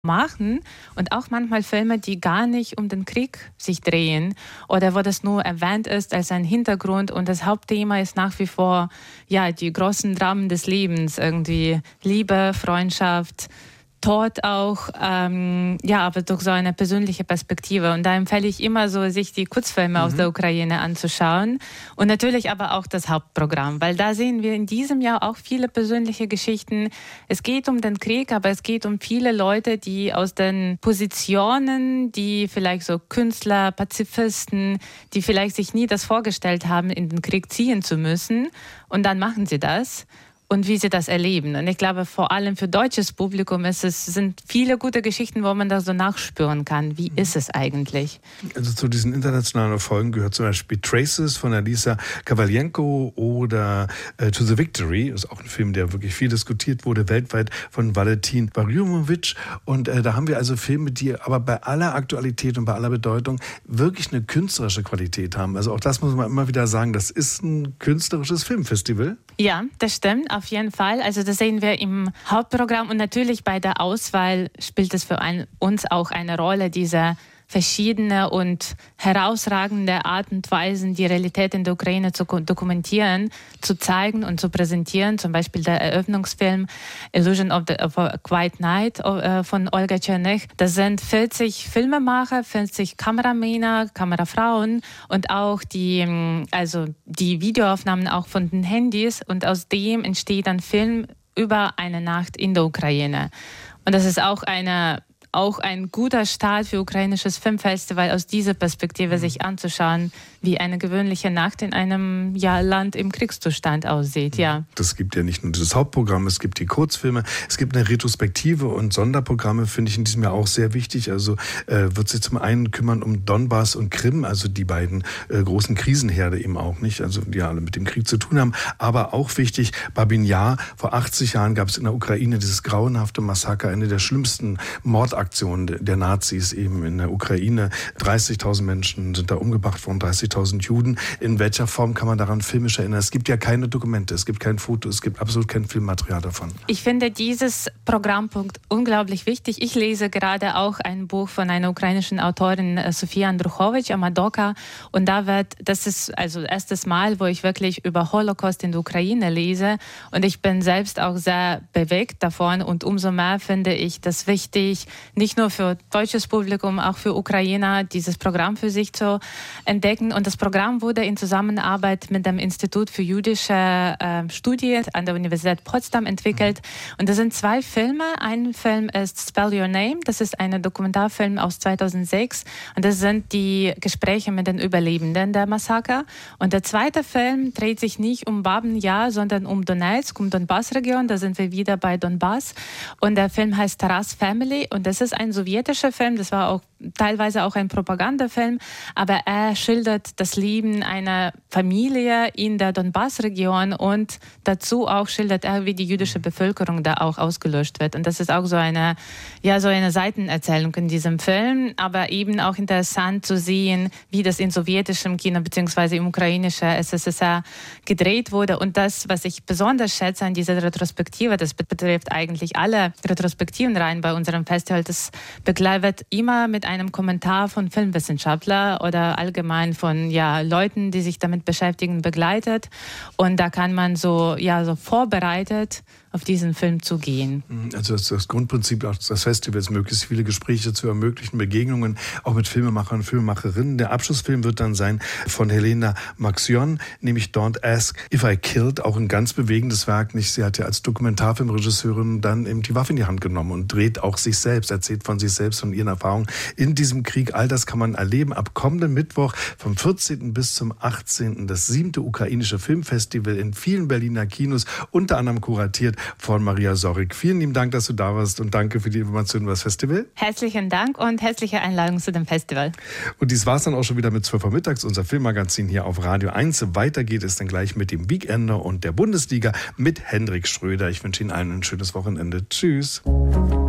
machen und auch manchmal Filme, die gar nicht um den Krieg sich drehen oder wo das nur erwähnt ist als ein Hintergrund und das Hauptthema ist nach wie vor die großen Dramen des Lebens, irgendwie Liebe, Freundschaft, Tod auch, aber durch so eine persönliche Perspektive. Und da empfehle ich immer so, sich die Kurzfilme aus der Ukraine anzuschauen und natürlich aber auch das Hauptprogramm, weil da sehen wir in diesem Jahr auch viele persönliche Geschichten. Es geht um den Krieg, aber es geht um viele Leute, die aus den Positionen, die vielleicht so Künstler, Pazifisten, die vielleicht sich nie das vorgestellt haben, in den Krieg ziehen zu müssen und dann machen sie das. Und wie sie das erleben. Und ich glaube, vor allem für deutsches Publikum sind viele gute Geschichten, wo man da so nachspüren kann. Wie ist es eigentlich? Also zu diesen internationalen Erfolgen gehört zum Beispiel Traces von Alisa Kavaljenko oder To the Victory. Das ist auch ein Film, der wirklich viel diskutiert wurde, weltweit von Valentin Barjumovic. Und da haben wir also Filme, die aber bei aller Aktualität und bei aller Bedeutung wirklich eine künstlerische Qualität haben. Also auch das muss man immer wieder sagen, das ist ein künstlerisches Filmfestival. Ja, das stimmt, auf jeden Fall. Also das sehen wir im Hauptprogramm und natürlich bei der Auswahl spielt es für uns auch eine Rolle, diese verschiedene und herausragende Art und Weisen, die Realität in der Ukraine zu dokumentieren, zu zeigen und zu präsentieren. Zum Beispiel der Eröffnungsfilm Illusion of a Quiet Night von Olga Tschernich. Das sind 40 Filmemacher, 40 Kameramänner, Kamerafrauen und auch die Videoaufnahmen auch von den Handys. Und aus dem entsteht ein Film über eine Nacht in der Ukraine. Und das ist auch ein guter Start für ukrainisches Filmfestival, aus dieser Perspektive sich anzuschauen, wie eine gewöhnliche Nacht in einem Land im Kriegszustand aussieht. Ja. Das gibt ja nicht nur das Hauptprogramm, es gibt die Kurzfilme, es gibt eine Retrospektive und Sonderprogramme, finde ich in diesem Jahr auch sehr wichtig. Also wird sich zum einen kümmern um Donbass und Krim, also die beiden großen Krisenherde eben auch nicht, also die alle mit dem Krieg zu tun haben. Aber auch wichtig, Babin Jar, vor 80 Jahren gab es in der Ukraine dieses grauenhafte Massaker, eine der schlimmsten Mordaktionen der Nazis eben in der Ukraine. 30.000 Menschen sind da umgebracht worden, 30.000 Juden. In welcher Form kann man daran filmisch erinnern? Es gibt ja keine Dokumente, es gibt kein Foto, es gibt absolut kein Filmmaterial davon. Ich finde dieses Programmpunkt unglaublich wichtig. Ich lese gerade auch ein Buch von einer ukrainischen Autorin, Sofia Andruchowicz, Amadoka. Und das ist also das erste Mal, wo ich wirklich über Holocaust in der Ukraine lese. Und ich bin selbst auch sehr bewegt davon. Und umso mehr finde ich das wichtig, nicht nur für deutsches Publikum, auch für Ukrainer, dieses Programm für sich zu entdecken. Und das Programm wurde in Zusammenarbeit mit dem Institut für jüdische Studien an der Universität Potsdam entwickelt. Und das sind 2 Filme. Ein Film ist Spell Your Name. Das ist ein Dokumentarfilm aus 2006. Und das sind die Gespräche mit den Überlebenden der Massaker. Und der zweite Film dreht sich nicht um Babin Jar, sondern um Donetsk, um Donbass-Region. Da sind wir wieder bei Donbass. Und der Film heißt Taras Family. Und das ist ein sowjetischer Film. Das war auch teilweise auch ein Propagandafilm. Aber er schildert das Leben einer Familie in der Donbass-Region und dazu auch schildert er, wie die jüdische Bevölkerung da auch ausgelöscht wird. Und das ist auch so eine Seitenerzählung in diesem Film, aber eben auch interessant zu sehen, wie das in sowjetischem Kino bzw. im ukrainischen SSSR gedreht wurde. Und das, was ich besonders schätze an dieser Retrospektive, das betrifft eigentlich alle Retrospektiven rein bei unserem Festival, das wird immer mit einem Kommentar von Filmwissenschaftlern oder allgemein von Leuten, die sich damit beschäftigen, begleitet. Und da kann man so vorbereitet auf diesen Film zu gehen. Also das Grundprinzip auch des Festivals, möglichst viele Gespräche zu ermöglichen, Begegnungen auch mit Filmemachern und Filmemacherinnen. Der Abschlussfilm wird dann sein von Helena Maxion, nämlich Don't Ask If I Killed, auch ein ganz bewegendes Werk. Sie hat ja als Dokumentarfilmregisseurin dann eben die Waffe in die Hand genommen und dreht auch sich selbst, erzählt von sich selbst, von ihren Erfahrungen in diesem Krieg. All das kann man erleben ab kommenden Mittwoch vom 14. bis zum 18. das 7. ukrainische Filmfestival in vielen Berliner Kinos, unter anderem kuratiert von Maria Sorik. Vielen lieben Dank, dass du da warst und danke für die Informationen über das Festival. Herzlichen Dank und herzliche Einladung zu dem Festival. Und dies war es dann auch schon wieder mit 12 Uhr mittags, unser Filmmagazin hier auf Radio 1. Weiter geht es dann gleich mit dem Weekender und der Bundesliga mit Hendrik Schröder. Ich wünsche Ihnen allen ein schönes Wochenende. Tschüss.